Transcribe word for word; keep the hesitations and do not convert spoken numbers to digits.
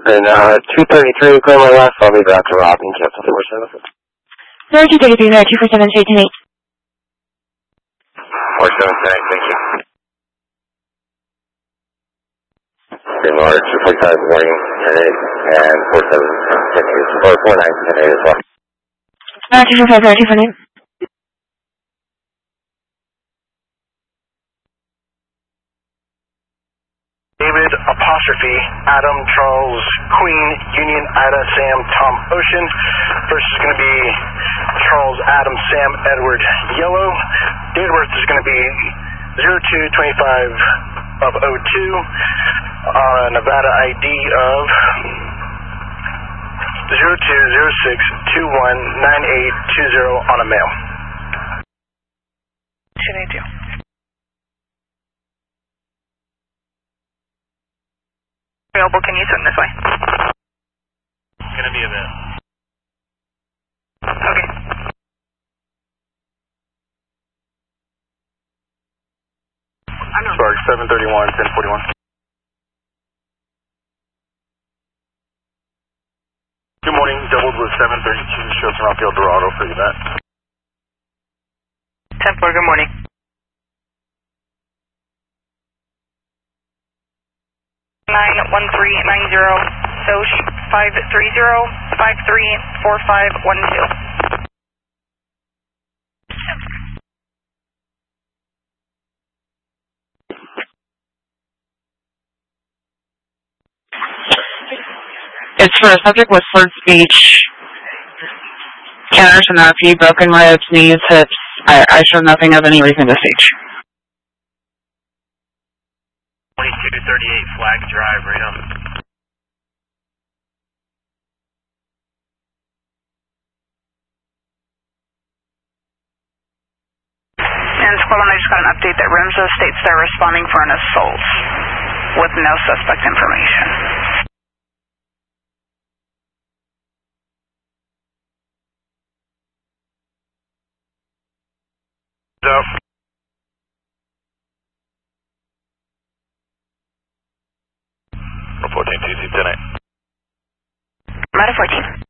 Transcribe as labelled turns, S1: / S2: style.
S1: And uh, two thirty-three, clear my left. I'll be back to Rob and cancel two four seven.
S2: No, two thirty-three, no, two four seven, straight ten eight.
S1: four seven, thank you. Good morning, two forty-five, warning, ten eight, and four seven, ten eight, or four nine, ten eight as well.
S2: Uh, two four five, two four nine.
S3: David, apostrophe, Adam, Charles, Queen, Union, Ida, Sam, Tom, Ocean. First is going to be Charles, Adam, Sam, Edward, Yellow. Date of birth is going to be zero two twenty-five of oh two. Uh, Nevada I D of zero two zero six two one nine eight two zero on a male.
S4: Should I do? Available, can you swing this way?
S3: Gonna be a bit.
S4: Okay.
S3: Spark seven thirty-one, ten forty-one. Good morning, doubled with seven thirty-two, shows Rocky El Dorado for you, Matt.
S4: ten four, good morning. nine one three nine zero, S O C five three zero five three four five one two.
S5: It's for a subject with slurred speech, countersynapsy, broken ribs, knees, hips. I, I show nothing of any reason to speech.
S3: twenty-two thirty-eight Flag Drive, right on.
S4: And Squad one, I just got an update that REMSA states they're responding for an assault with no suspect information.
S3: Up. Fourteen T C ten eight.
S4: Matter fourteen.